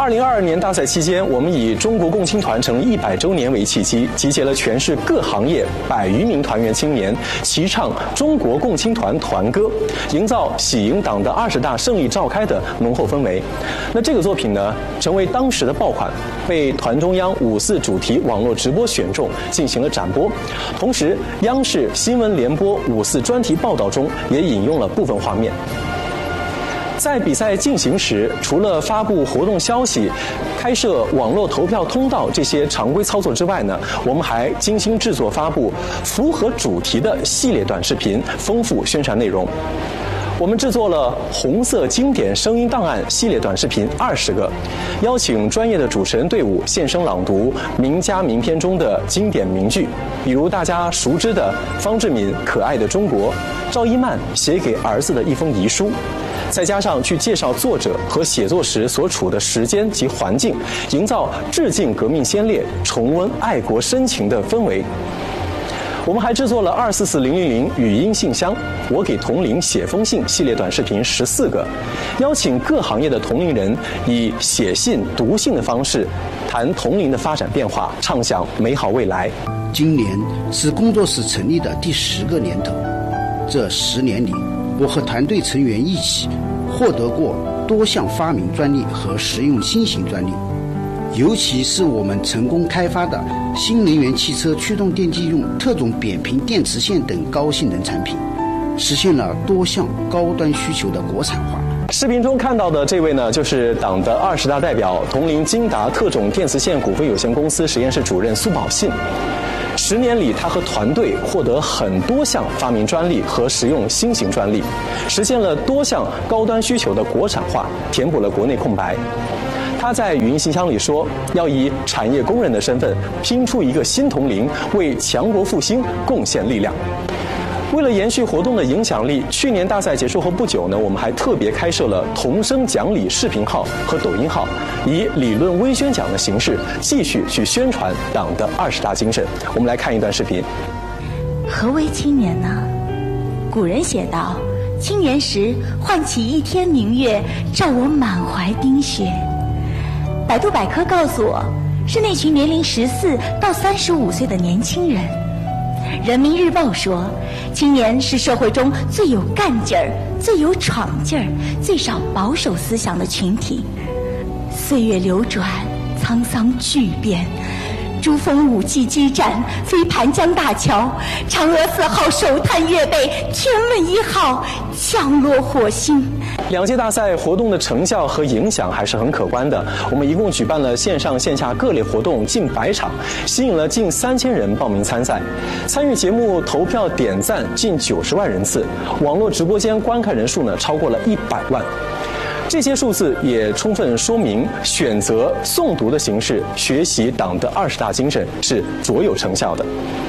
2022年大赛期间，我们以中国共青团成立100周年为契机，集结了全市各行业100余名团员青年，齐唱中国共青团团歌，营造喜迎党的20大胜利召开的浓厚氛围。那这个作品呢，成为当时的爆款，被团中央5·4主题网络直播选中，进行了展播。同时，央视新闻联播5·4专题报道中也引用了部分画面。在比赛进行时，除了发布活动消息、开设网络投票通道这些常规操作之外呢，我们还精心制作发布符合主题的系列短视频，丰富宣传内容。我们制作了红色经典声音档案系列短视频20个，邀请专业的主持人队伍现身朗读名家名篇中的经典名句，比如大家熟知的方志敏《可爱的中国》，赵一曼写给儿子的一封遗书，再加上去介绍作者和写作时所处的时间及环境，营造致敬革命先烈、重温爱国深情的氛围。我们还制作了244000语音信箱，我给同龄写封信系列短视频14个，邀请各行业的同龄人以写信、读信的方式谈同龄的发展变化，畅想美好未来。 今年是工作室成立的第10个年头，这10年里，我和团队成员一起获得过多项发明专利和实用新型专利，尤其是我们成功开发的新能源汽车驱动电机用特种扁平电池线等高性能产品，实现了多项高端需求的国产化。 视频中看到的这位呢，就是党的20大代表，铜陵金达特种电磁线股份有限公司实验室主任苏宝信。10年里，他和团队获得很多项发明专利和实用新型专利，实现了多项高端需求的国产化，填补了国内空白。他在语音信箱里说，要以产业工人的身份拼出一个新铜陵，为强国复兴贡献力量。为了延续活动的影响力，去年大赛结束后不久呢，我们还特别开设了同声讲理视频号和抖音号，以理论微宣讲的形式继续去宣传党的20大精神。我们来看一段视频。 何为青年呢？古人写道：青年时唤起一天明月，照我满怀冰雪。百度百科告诉我，是那群年龄14到35岁的年轻人。人民日报说，青年是社会中最有干劲儿、最有闯劲儿、最少保守思想的群体。岁月流转，沧桑巨变，珠峰5记激战，飞盘江大桥，嫦娥4号首探月背，天问1号降落火星。 2届大赛活动的成效和影响还是很可观的。我们一共举办了线上线下各类活动近100场，吸引了近3000人报名参赛，参与节目投票点赞近90万人次，网络直播间观看人数呢超过了100万。这些数字也充分说明，选择诵读的形式学习党的20大精神是卓有成效的。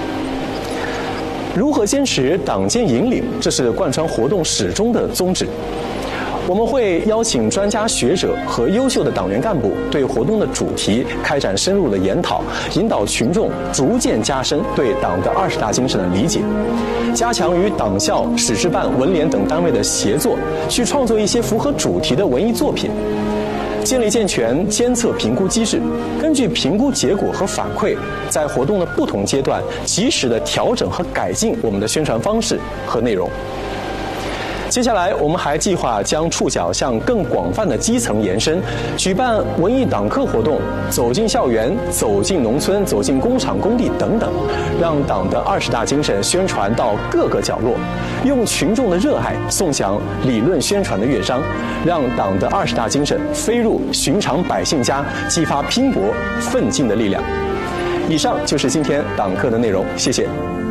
如何坚持党建引领，这是贯穿活动始终的宗旨。我们会邀请专家学者和优秀的党员干部，对活动的主题开展深入的研讨，引导群众逐渐加深对党的20大精神的理解，加强与党校、史志办、文联等单位的协作，去创作一些符合主题的文艺作品，建立健全监测评估机制，根据评估结果和反馈，在活动的不同阶段及时的调整和改进我们的宣传方式和内容。接下来，我们还计划将触角向更广泛的基层延伸，举办文艺党课活动，走进校园、走进农村、走进工厂、工地等等，让党的20大精神宣传到各个角落，用群众的热爱颂响理论宣传的乐章，让党的20大精神飞入寻常百姓家，激发拼搏奋进的力量。以上就是今天党课的内容，谢谢。